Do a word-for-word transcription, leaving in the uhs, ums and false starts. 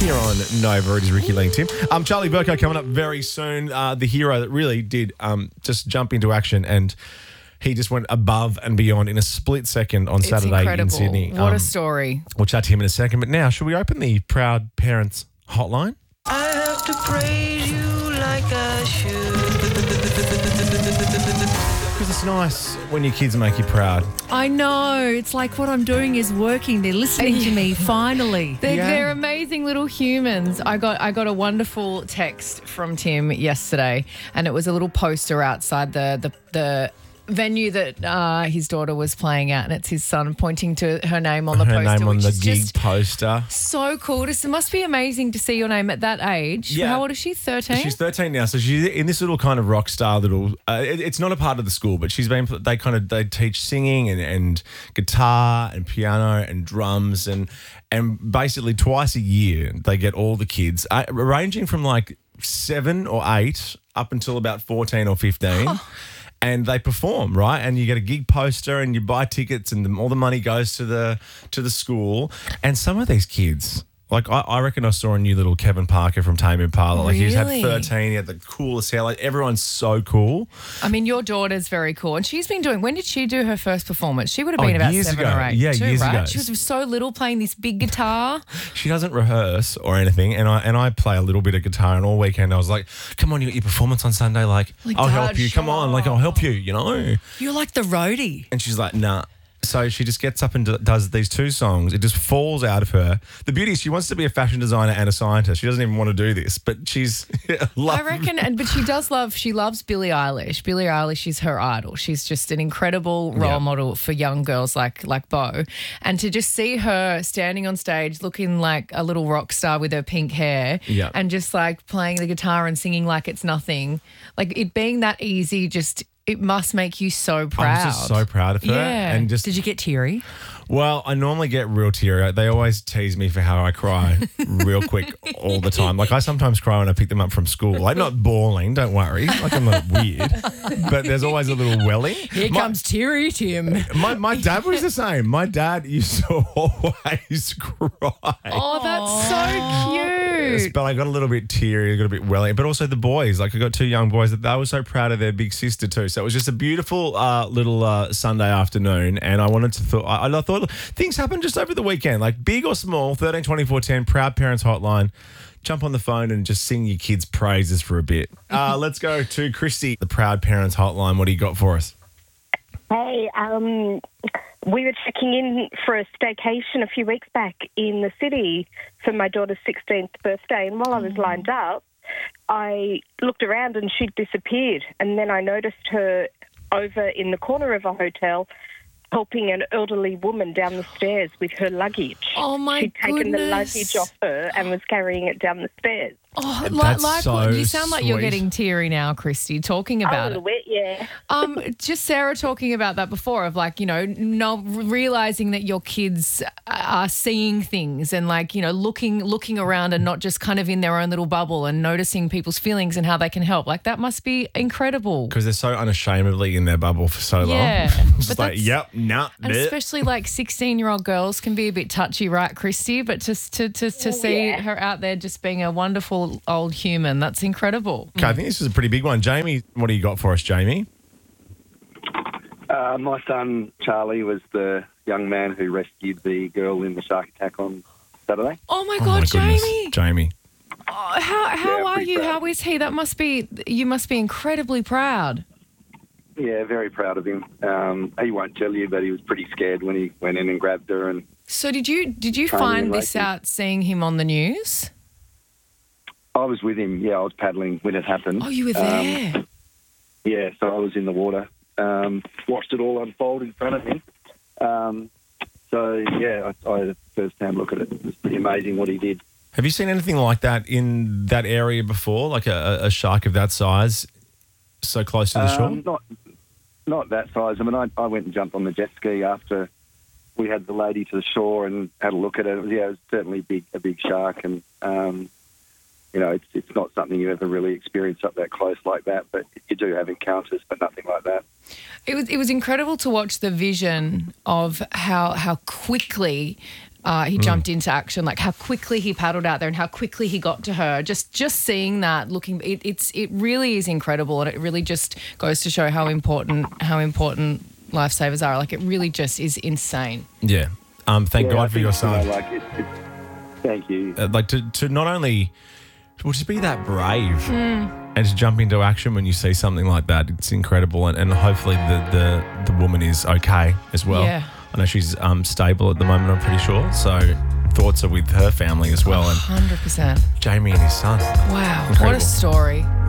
Here on Nova, it is Ricky Lee and Tim. Um, Charlie Burko coming up very soon. Uh, the hero that really did um, just jump into action, and he just went above and beyond in a split second on It's Saturday incredible. in Sydney. What Um, a story. We'll chat to him in a second. But now, should we open the Proud Parents hotline? I have to praise you like I should. Because it's nice when your kids make you proud. I know. It's like what I'm doing is working. They're listening to me, finally. They're, Yeah. they're amazing little humans. I got I got a wonderful text from Tim yesterday, and it was a little poster outside the the, the venue that uh, his daughter was playing at, and it's his son pointing to her name on the Her poster, name on which the is gig just poster. so cool. It must be amazing to see your name at that age. Yeah. How old is she? thirteen? She's thirteen now, so she's in this little kind of rock star little. Uh, it, it's not a part of the school, but she's been. They kind of they teach singing and, and guitar and piano and drums and and basically twice a year they get all the kids, uh, ranging from like seven or eight up until about fourteen or fifteen. And they perform, right? And you get a gig poster, and you buy tickets, and the, all the money goes to the to the school. And some of these kids, like I, I reckon I saw a new little Kevin Parker from Tame Impala. Like he's had Really? thirteen, he had the coolest hair. Like everyone's so cool. I mean, your daughter's very cool, and she's been doing. When did she do her first performance? She would have Oh, been about years seven ago. or eight. Yeah, too, years right? ago. She was so little, playing this big guitar. She doesn't rehearse or anything, and I and I play a little bit of guitar. And all weekend I was like, "Come on, you got your performance on Sunday. Like, Like, I'll Dad, help you. Come shut on, like I'll help you. You know." You're like the roadie. And she's like, nah. So she just gets up and do- does these two songs. It just falls out of her. The beauty is she wants to be a fashion designer and a scientist. She doesn't even want to do this, but she's love. I reckon, and but she does love. She loves Billie Eilish. Billie Eilish is her idol. She's just an incredible role Yeah. model for young girls like like Bo. And to just see her standing on stage, looking like a little rock star with her pink hair, Yeah. and just like playing the guitar and singing like it's nothing, like it being that easy, just it must make you so proud. I was just so proud of her. Yeah. And just Did you get teary? well, I normally get real teary. They always tease me for how I cry real quick all the time. Like I sometimes cry when I pick them up from school. Like not bawling, don't worry. Like I'm not weird. But there's always a little welling. Here My- comes teary Tim. My my dad was the same. My dad used to always cry. Oh, that's so cute. But I got a little bit teary, I got a bit welly. But also the boys, like I got two young boys that they were so proud of their big sister too. So it was just a beautiful uh, little uh, Sunday afternoon, and I wanted to thought I, I thought things happened just over the weekend, like big or small. thirteen twenty-four ten Proud Parents Hotline. Jump on the phone and just sing your kids' praises for a bit. Uh, let's go to Christy, the Proud Parents Hotline. What do you got for us? Hey, um, we were checking in for a staycation a few weeks back in the city for my daughter's sixteenth birthday, and while I was lined up, I looked around and she'd disappeared, and then I noticed her over in the corner of a hotel helping an elderly woman down the stairs with her luggage. Oh, my She'd taken the goodness. luggage off her and was carrying it down the stairs. Oh, like, That's like so you sound like you're sweet. getting teary now, Christy, talking A about little it. bit, yeah. Um, just Sarah talking about that before, of like, you know, no, realizing that your kids are seeing things and like, you know, looking looking around and not just kind of in their own little bubble and noticing people's feelings and how they can help. Like that must be incredible. Because they're so unashamedly in their bubble for so long. Yeah, It's but like, that's- yep, nah, And bleh. especially like sixteen-year-old girls can be a bit touchy, right, Christy? But just to, to, to see Yeah. her out there just being a wonderful old human, that's incredible. Okay, I think this is a pretty big one. Jamie, what do you got for us, Jamie? Uh, my son Charlie was the young man who rescued the girl in the shark attack on Saturday. Oh my Oh God, my goodness. Jamie. Jamie. Oh, how how Yeah, are pretty you? proud. How is he? That must be, you must be incredibly proud. Yeah, very proud of him. Um, he won't tell you, but he was pretty scared when he went in and grabbed her. And So did you did you Training find and this racing. out seeing him on the news? I was with him. Yeah, I was paddling when it happened. Oh, you were Um, there. yeah, so I was in the water. Um, watched it all unfold in front of me. Um, so, yeah, I, I had a first-hand look at it. It was pretty amazing what he did. Have you seen anything like that in that area before? Like a, a shark of that size so close to the shore? Um, not, not that size. I mean, I, I went and jumped on the jet ski after we had the lady to the shore and had a look at it. It was, yeah, it was certainly big, a big shark, and um, you know, it's it's not something you ever really experience up that close like that. But you do have encounters, but nothing like that. It was it was incredible to watch the vision of how how quickly Uh, he jumped into action, like how quickly he paddled out there and how quickly he got to her. Just just seeing that, looking, it, it's it really is incredible, and it really just goes to show how important how important lifesavers are. Like it really just is insane. Yeah. Um. Thank Yeah, I God for think, your you son. know, like, it, it's, thank you. Uh, like to to not only well, just be that brave Hmm. and to jump into action when you see something like that. It's incredible, and, and hopefully the, the the woman is okay as well. Yeah. I know she's um stable at the moment. I'm pretty sure. So thoughts are with her family as well, and one hundred percent. Jamie and his son. Wow. What Incredible. a story.